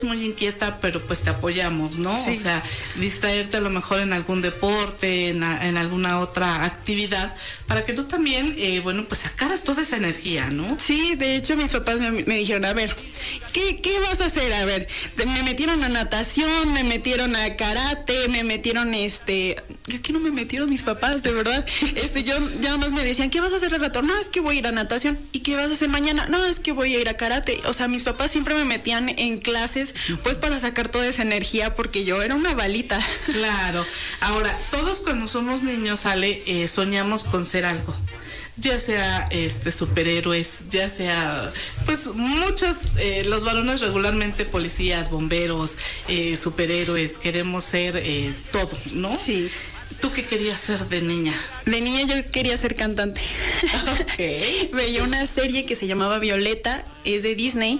muy inquieta, pero pues te apoyamos, ¿no? Sí. O sea, distraerte a lo mejor en algún deporte, en alguna otra actividad, para que tú también, bueno, pues sacaras toda esa energía, ¿no? Sí, de hecho mis papás me dijeron, a ver, ¿qué vas a hacer? A ver, me metieron a natación, me metieron a karate, me metieron ¿qué no me metieron mis papás, de verdad? Yo ya más me decían, ¿qué vas a hacer al rato? No, es que voy a ir a natación. ¿Y qué vas a hacer mañana? No, es que voy a ir a karate. O sea, mis papás siempre me metían en clases, pues para sacar toda esa energía, porque yo era una balita. Claro. Ahora, todos cuando somos niños, Ale, soñamos con ser algo. Ya sea superhéroes, ya sea pues muchos, los varones regularmente policías, bomberos, superhéroes, queremos ser todo, ¿no? Sí. ¿Tú qué querías ser de niña? De niña yo quería ser cantante. Okay. Veía una serie que se llamaba Violeta, es de Disney,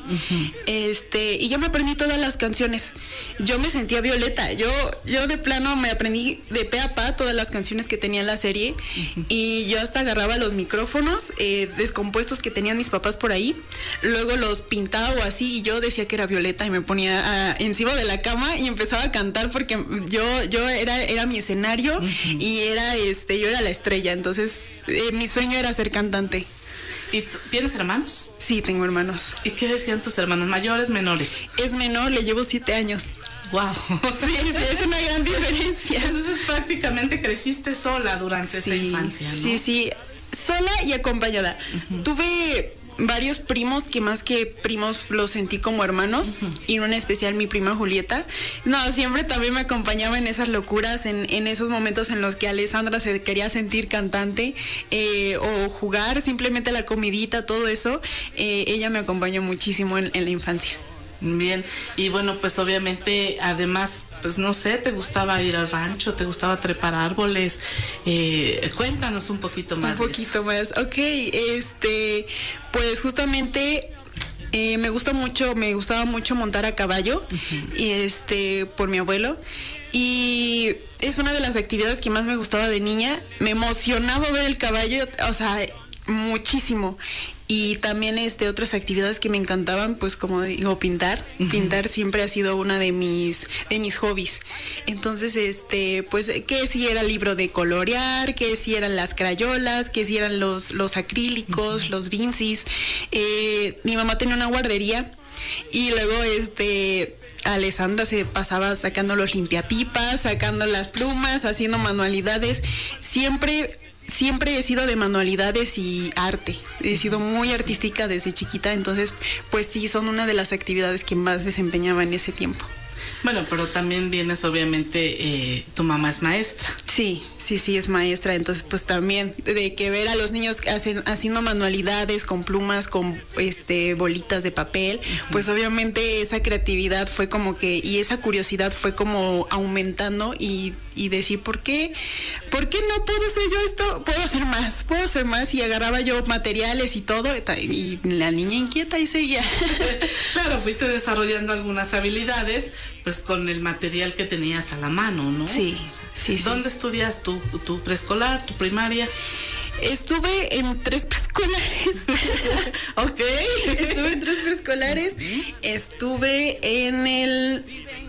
y yo me aprendí todas las canciones. Yo me sentía Violeta. Yo de plano me aprendí de pe a pa todas las canciones que tenía en la serie, y yo hasta agarraba los micrófonos descompuestos que tenían mis papás por ahí, luego los pintaba o así, y yo decía que era Violeta y me ponía encima de la cama y empezaba a cantar, porque yo era mi escenario, y yo era la estrella. Entonces mi sueño era ser cantante. ¿Y tienes hermanos? Sí, tengo hermanos. ¿Y qué decían tus hermanos? ¿Mayores, menores? Es menor, le llevo 7 años. Wow. Sí, es una gran diferencia. Entonces prácticamente creciste sola durante esa infancia, ¿no? Sí, sola y acompañada. Tuve varios primos que más que primos los sentí como hermanos, y en especial mi prima Julieta. No, siempre también me acompañaba en esas locuras, en esos momentos en los que Alessandra se quería sentir cantante, o jugar simplemente la comidita, todo eso. Ella me acompañó muchísimo en la infancia. Bien, y bueno, pues obviamente, además, pues no sé, ¿te gustaba ir al rancho? ¿Te gustaba trepar árboles? Cuéntanos un poquito más. Un poquito más, ok, pues justamente me gustaba mucho montar a caballo, por mi abuelo, y es una de las actividades que más me gustaba de niña. Me emocionaba ver el caballo, o sea, muchísimo. Y también otras actividades que me encantaban, pues como digo, pintar. Pintar siempre ha sido una de mis hobbies. Entonces, pues que si era libro de colorear, que si eran las crayolas, que si eran los acrílicos, los vincis. Mi mamá tenía una guardería, y luego Alessandra se pasaba sacando los limpiapipas, sacando las plumas, haciendo manualidades. Siempre he sido de manualidades y arte. He sido muy artística desde chiquita, entonces pues sí, son una de las actividades que más desempeñaba en ese tiempo. Bueno, pero también vienes, obviamente, tu mamá es maestra. Sí, es maestra, entonces pues también de que ver a los niños haciendo manualidades con plumas, con bolitas de papel, pues obviamente esa creatividad fue como que, y esa curiosidad fue como aumentando, y decir, ¿por qué no puedo hacer yo esto? Puedo hacer más, y agarraba yo materiales y todo, y la niña inquieta y seguía. Claro, fuiste desarrollando algunas habilidades, pues con el material que tenías a la mano, ¿no? Sí. ¿Dónde estudias tu preescolar, tu primaria? Estuve en 3 preescolares. Ok. Estuve en 3 preescolares. Estuve en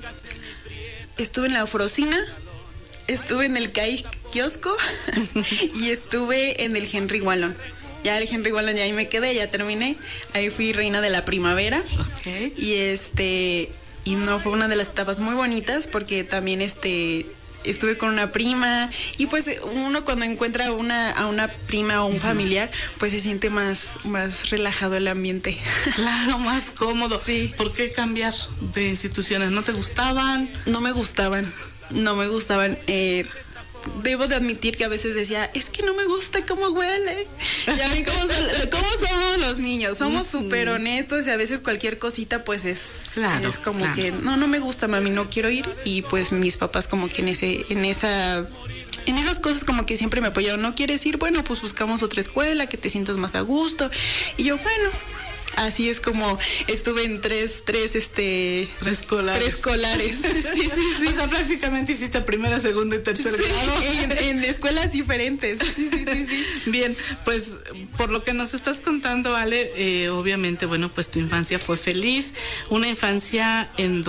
la Ofrocina, estuve en el CAI Kiosco y estuve en el Henry Wallon. Ya el Henry Wallon, ya ahí me quedé, ya terminé. Ahí fui reina de la primavera. Okay. Y no, fue una de las etapas muy bonitas, porque también estuve con una prima, y pues uno cuando encuentra a una prima o un familiar, pues se siente más relajado el ambiente. Claro, más cómodo. Sí. ¿Por qué cambiar de instituciones? ¿No te gustaban? No me gustaban. Debo de admitir que a veces decía, es que no me gusta cómo huele. Ya ven cómo somos los niños, somos súper honestos, y a veces cualquier cosita pues es como que no me gusta, mami, no quiero ir. Y pues mis papás como que en esas cosas como que siempre me apoyaron. ¿No quieres ir? Bueno, pues buscamos otra escuela que te sientas más a gusto. Y yo, bueno, así es como estuve en tres preescolares. Sí. O sea, prácticamente hiciste primero, segundo y tercer grado. En escuelas diferentes. Sí. Bien, pues por lo que nos estás contando, Ale, obviamente, bueno, pues tu infancia fue feliz, una infancia en